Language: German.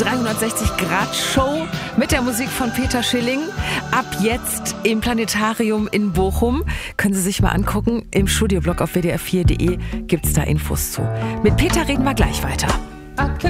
360-Grad-Show mit der Musik von Peter Schilling. Ab jetzt im Planetarium in Bochum. Können Sie sich mal angucken. Im Studioblog auf wdr4.de gibt es da Infos zu. Mit Peter reden wir gleich weiter.